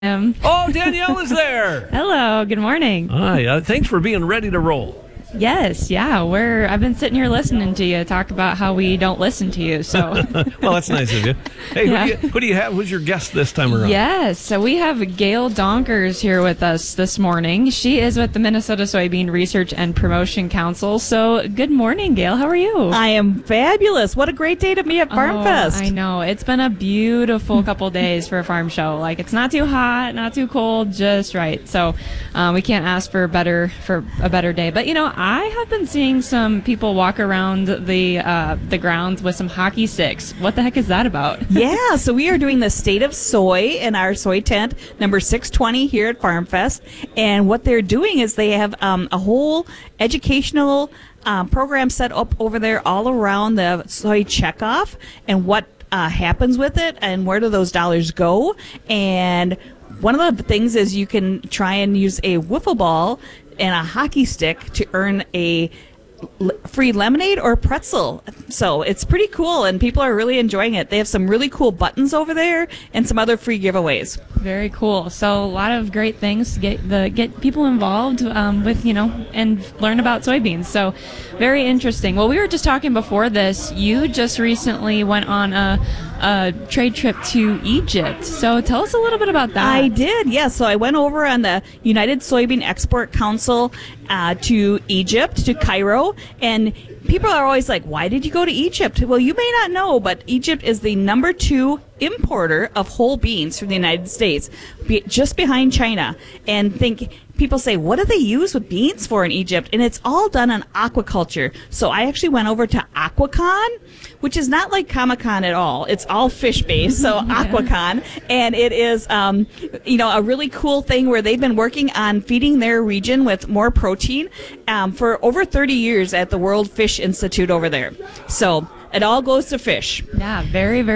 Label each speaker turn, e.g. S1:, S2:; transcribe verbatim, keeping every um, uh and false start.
S1: Um,
S2: Oh, Danielle is there.
S1: hello, good morning.
S2: Hi, uh, thanks for being ready to roll.
S1: Yes, yeah, we're I've been sitting here listening to you talk about how we don't listen to you. So
S2: Well, that's nice of you. Hey,
S1: Yeah.
S2: who, do you, who do you have? Who's your guest this time around?
S1: yes, so we have Gail Donkers here with us this morning. She is with the Minnesota Soybean Research and Promotion Council. So good morning, Gail. How are you?
S3: I am fabulous. What a great day to be at Farm
S1: Oh,
S3: Fest.
S1: I know. It's been a beautiful couple days for a farm show. Like, it's not too hot, not too cold, just right. So um, we can't ask for better for a better day. But, you know, I have been seeing some people walk around the uh, the grounds with some hockey sticks. What the heck is that about?
S3: Yeah, so we are doing the State of Soy in our soy tent, number six twenty here at Farm Fest. And what they're doing is they have um, a whole educational um, program set up over there all around the soy checkoff and what uh, happens with it and where do those dollars go. And one of the things is you can try and use a wiffle ball and a hockey stick to earn a l- free lemonade or pretzel. So it's pretty cool, and people are really enjoying it. They have some really cool buttons over there and some other free giveaways.
S1: Very cool. So a lot of great things to get the get people involved um, with, you know, and learn about soybeans. So very interesting. Well, we were just talking before this. You just recently went on a, a trade trip to Egypt. So tell us a little bit about that.
S3: I did, yes. So I went over on the United Soybean Export Council uh, to Egypt, to Cairo, and people are always like, why did you go to Egypt? Well, you may not know, but Egypt is the number two importer of whole beans from the United States, be, just behind China. And think people say, what do they use with beans for in Egypt? And it's all done on aquaculture. So I actually went over to Aquacon, which is not like Comic-Con at all. It's all fish-based, so Aquacon. And it is, um, you know, a really cool thing where they've been working on feeding their region with more protein um, for over thirty years at the World Fish Institute over there. So it all goes to fish.
S1: Yeah, very, very